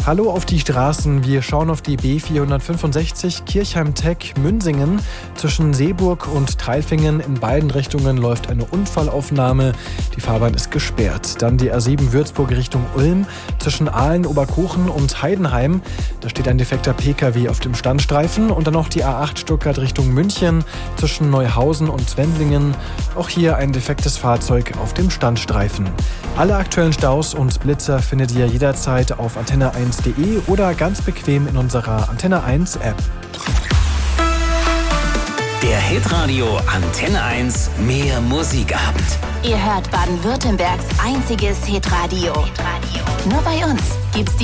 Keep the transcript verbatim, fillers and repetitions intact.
Hallo auf die Straßen, wir schauen auf die B vierhundertfünfundsechzig Kirchheim-Teck Münsingen. Zwischen Seeburg und Treilfingen in beiden Richtungen läuft eine Unfallaufnahme. Die Fahrbahn ist gesperrt. Dann die A sieben Würzburg Richtung Ulm. Zwischen Aalen, Oberkochen und Heidenheim. Da steht ein defekter P K W auf dem Standstreifen. Und dann noch die A acht Stuttgart Richtung München. Zwischen Neuhausen und Wendlingen. Auch hier ein defektes Fahrzeug auf dem Standstreifen. Alle aktuellen Staus und Blitzer findet ihr jederzeit auf antenne eins punkt de oder ganz bequem in unserer Antenne eins App. Der Hitradio Antenne eins Mehr Musikabend. Ihr hört Baden-Württembergs einziges Hitradio. Hitradio. Nur bei uns gibt's die